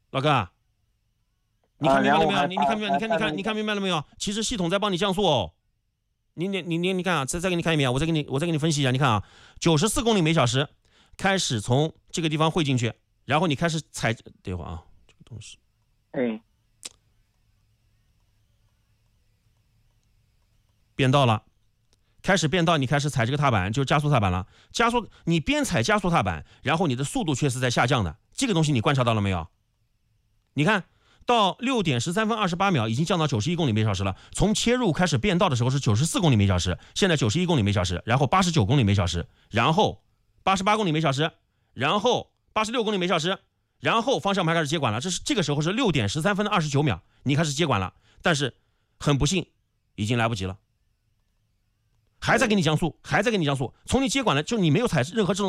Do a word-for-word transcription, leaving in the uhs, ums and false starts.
老哥，你看明白了没有？ 啊你你看明白？你看你看你看明白了没有？其实系统在帮你降速哦。你你你你你看啊，再再给你看一遍，我再给你我再给你分析一下。你看啊，九十四公里每小时开始从这个地方汇进去，然后你开始踩，等一会儿啊，这个东西， 哎， 变道了。开始变道，你开始踩这个踏板，就是加速踏板了。加速，你边踩加速踏板，然后你的速度却是在下降的。这个东西你观察到了没有？你看到六点十三分二十八秒，已经降到九十一公里每小时了。从切入开始变道的时候是九十四公里每小时，现在九十一公里每小时，然后八十九公里每小时，然后八十八公里每小时，然后八十六公里每小时，然后方向盘开始接管了。这是这个时候是六点十三分的二十九秒，你开始接管了，但是很不幸，已经来不及了。还在给你降速，还在给你降速，从你接管了，就你没有踩任何制动。